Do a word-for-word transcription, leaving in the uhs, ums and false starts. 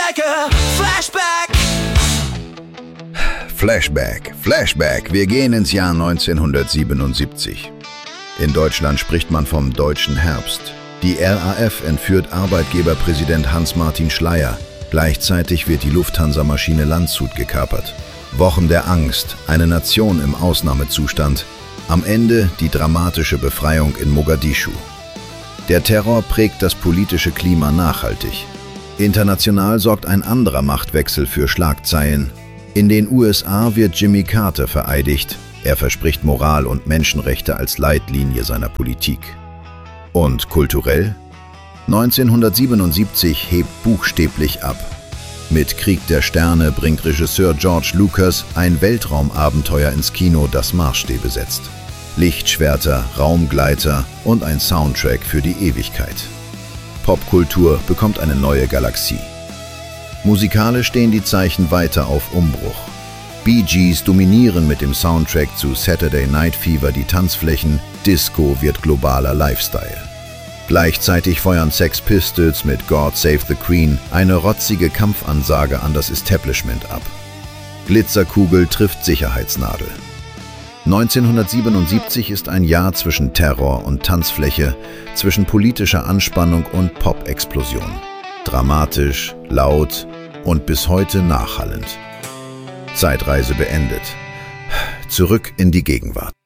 like a flashback. Flashback, Flashback. Wir gehen ins Jahr neunzehnhundertsiebenundsiebzig. In Deutschland spricht man vom Deutschen Herbst. Die R A F entführt Arbeitgeberpräsident Hans-Martin Schleyer. Gleichzeitig wird die Lufthansa-Maschine Landshut gekapert. Wochen der Angst, eine Nation im Ausnahmezustand. Am Ende die dramatische Befreiung in Mogadischu. Der Terror prägt das politische Klima nachhaltig. International sorgt ein anderer Machtwechsel für Schlagzeilen. In den U S A wird Jimmy Carter vereidigt. Er verspricht Moral und Menschenrechte als Leitlinie seiner Politik. Und kulturell? neunzehnhundertsiebenundsiebzig hebt buchstäblich ab. Mit Krieg der Sterne bringt Regisseur George Lucas ein Weltraumabenteuer ins Kino, das Maßstäbe setzt. Lichtschwerter, Raumgleiter und ein Soundtrack für die Ewigkeit. Popkultur bekommt eine neue Galaxie. Musikalisch stehen die Zeichen weiter auf Umbruch. Bee Gees dominieren mit dem Soundtrack zu Saturday Night Fever die Tanzflächen, Disco wird globaler Lifestyle. Gleichzeitig feuern Sex Pistols mit God Save the Queen eine rotzige Kampfansage an das Establishment ab. Glitzerkugel trifft Sicherheitsnadel. neunzehnhundertsiebenundsiebzig ist ein Jahr zwischen Terror und Tanzfläche, zwischen politischer Anspannung und Pop-Explosion. Dramatisch, laut und bis heute nachhallend. Zeitreise beendet. Zurück in die Gegenwart.